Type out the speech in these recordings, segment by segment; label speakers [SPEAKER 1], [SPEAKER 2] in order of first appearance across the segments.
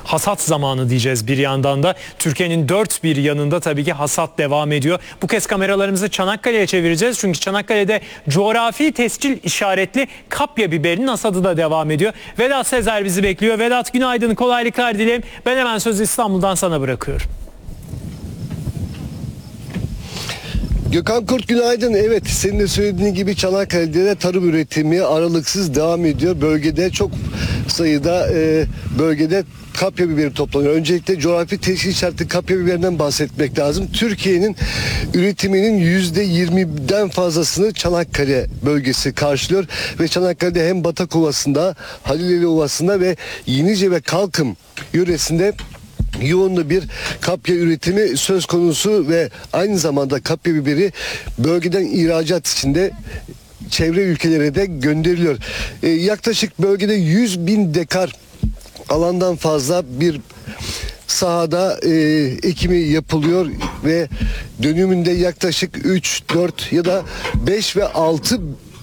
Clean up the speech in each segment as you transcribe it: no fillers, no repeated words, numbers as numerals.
[SPEAKER 1] hasat zamanı diyeceğiz bir yandan da. Türkiye'nin dört bir yanında tabii ki hasat devam ediyor. Bu kez kameralarımızı Çanakkale'ye çevireceğiz. Çünkü Çanakkale'de coğrafi tescil işaretli kapya biberinin hasadı da devam ediyor. Vedat Sezer bizi bekliyor. Vedat, günaydın, kolaylıklar dileyim. Ben hemen sözü İstanbul'dan sana bırakıyorum.
[SPEAKER 2] Gökhan Kurt, günaydın. Evet, senin de söylediğin gibi Çanakkale'de de tarım üretimi aralıksız devam ediyor. Bölgede çok sayıda bölgede kapya biberi toplanıyor. Öncelikle coğrafi tescil işaretli kapya biberinden bahsetmek lazım. Türkiye'nin üretiminin %20'den fazlasını Çanakkale bölgesi karşılıyor ve Çanakkale'de hem Batak Ovası'nda, Halileli Ovası'nda ve Yenice ve Kalkım yöresinde yoğun bir kapya üretimi söz konusu ve aynı zamanda kapya biberi bölgeden ihracat içinde çevre ülkelere de gönderiliyor. Yaklaşık bölgede 100.000 dekar alandan fazla bir sahada ekimi yapılıyor ve dönümünde yaklaşık 3, 4 ya da 5 ve 6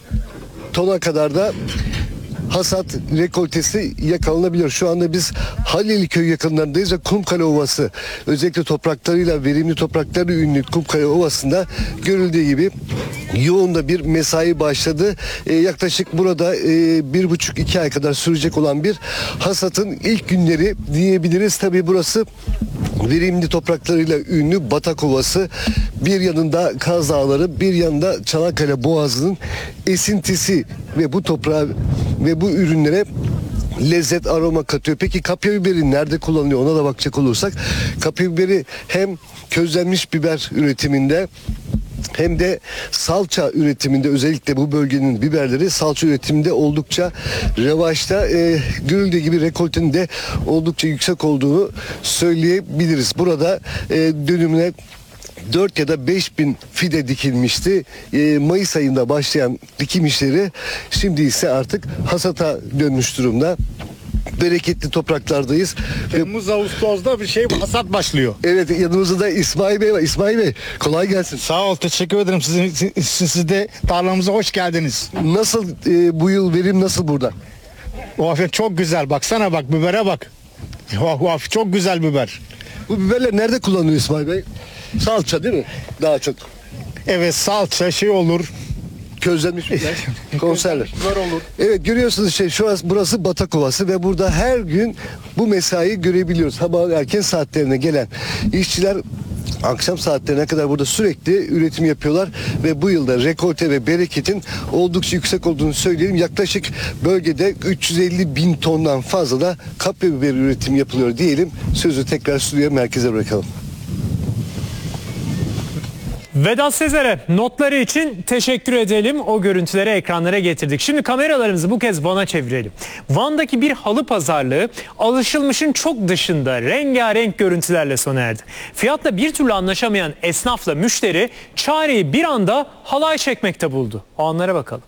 [SPEAKER 2] tona kadar da hasat rekoltesi yakalanabiliyor. Şu anda biz Halil Köy yakınlarındayız ve Kumkale Ovası, özellikle topraklarıyla, verimli toprakları ünlü Kumkale Ovası'nda görüldüğü gibi yoğun da bir mesai başladı. Yaklaşık burada 1,5-2 ay kadar sürecek olan bir hasatın ilk günleri diyebiliriz. Tabii burası verimli topraklarıyla ünlü Batak Ovası. Bir yanında Kaz Dağları, bir yanında Çanakkale Boğazı'nın esintisi ve bu toprağa ve bu ürünlere lezzet, aroma katıyor. Peki kapya biberi nerede kullanılıyor, ona da bakacak olursak, kapya biberi hem közlenmiş biber üretiminde hem de salça üretiminde, özellikle bu bölgenin biberleri salça üretiminde oldukça revaçta. Görüldüğü gibi rekoltenin de oldukça yüksek olduğunu söyleyebiliriz. Burada dönümüne 4 ya da 5 bin fide dikilmişti. Mayıs ayında başlayan dikim işleri şimdi ise artık hasata dönmüş durumda. Bereketli topraklardayız.
[SPEAKER 3] Temmuz Ağustos'ta bir şey hasat başlıyor.
[SPEAKER 2] Evet, yanımızda da İsmail Bey var. İsmail Bey, kolay gelsin.
[SPEAKER 3] Sağ ol, teşekkür ederim. Siz de tarlamıza hoş geldiniz.
[SPEAKER 2] Nasıl bu yıl verim nasıl burada?
[SPEAKER 3] Of, çok güzel. Baksana, bak bibere bak. Of, çok güzel biber.
[SPEAKER 2] Bu biberler nerede kullanılıyor İsmail Bey? Salça değil mi? Daha çok.
[SPEAKER 3] Evet, salça şey olur.
[SPEAKER 2] Közlenmiş biber, konserve.
[SPEAKER 3] Biber olur.
[SPEAKER 2] Evet, görüyorsunuz burası Batak Ovası ve burada her gün bu mesai görebiliyoruz. Sabah erken saatlerine gelen işçiler akşam saatlerine kadar burada sürekli üretim yapıyorlar ve bu yılda rekolte ve bereketin oldukça yüksek olduğunu söyleyelim. Yaklaşık bölgede 350.000 tondan fazla da kapya biberi üretimi yapılıyor diyelim. Sözü tekrar stüdyo merkeze bırakalım.
[SPEAKER 1] Vedat Sezer'e notları için teşekkür edelim. O görüntüleri ekranlara getirdik. Şimdi kameralarımızı bu kez Van'a çevirelim. Van'daki bir halı pazarlığı alışılmışın çok dışında rengarenk görüntülerle sona erdi. Fiyatla bir türlü anlaşamayan esnafla müşteri çareyi bir anda halay çekmekte buldu. O anlara bakalım.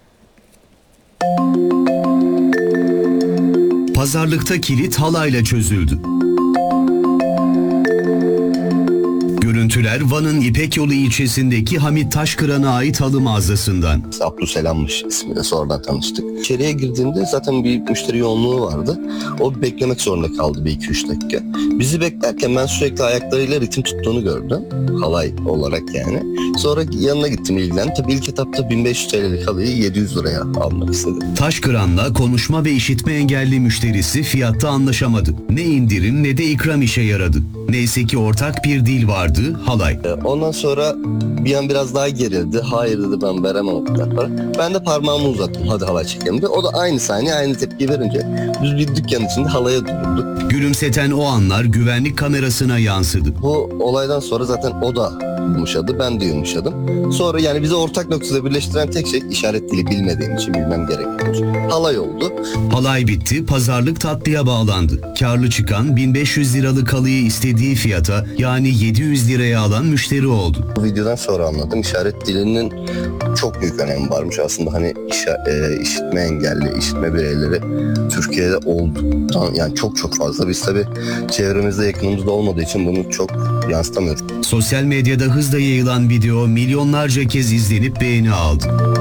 [SPEAKER 4] Pazarlıkta kilit halayla çözüldü. Görüntüler Van'ın İpek Yolu ilçesindeki Hamit Taşkıran'a ait halı mağazasından.
[SPEAKER 5] Abdüselam'mış ismiyle, sonradan tanıştık. İçeriye girdiğimde zaten bir müşteri yoğunluğu vardı. O beklemek zorunda kaldı bir 2-3 dakika. Bizi beklerken ben sürekli ayaklarıyla ritim tuttuğunu gördüm. Halay olarak yani. Sonra yanına gittim, ilgilendim. Tabii ilk etapta 1500 TL'lik halıyı 700 liraya almak istedi.
[SPEAKER 4] Taşkıran'la konuşma ve işitme engelli müşterisi fiyatta anlaşamadı. Ne indirim ne de ikram işe yaradı. Neyse ki ortak bir dil vardı, halay.
[SPEAKER 5] Ondan sonra bir an biraz daha gerildi. Hayır dedi, ben veremem o kadar para. Ben de parmağımı uzattım, hadi halay çekelim de. O da aynı saniye aynı tepki verince biz bir dükkan içinde halaya durduk.
[SPEAKER 4] Gülümseten o anlar güvenlik kamerasına yansıdı.
[SPEAKER 5] Bu olaydan sonra zaten o da yumuşadı, ben de yumuşadım. Sonra yani bizi ortak noktada birleştiren tek şey, işaret dili bilmediğim için bilmem gerekiyor, halay oldu.
[SPEAKER 4] Halay bitti, pazarlık tatlıya bağlandı. Karlı çıkan 1500 liralık halıyı istediği fiyata, yani 700 liraya alan müşteri oldu.
[SPEAKER 5] Bu videodan sonra anladım, işaret dilinin çok büyük önemi varmış aslında. Hani işitme engelli, işitme bireyleri Türkiye'de oldu. Yani çok fazla. Biz tabii çevremizde, yakınımızda olmadığı için bunu çok yansıtamıyoruz.
[SPEAKER 4] Sosyal medyada hızla yayılan video milyonlarca kez izlenip beğeni aldı.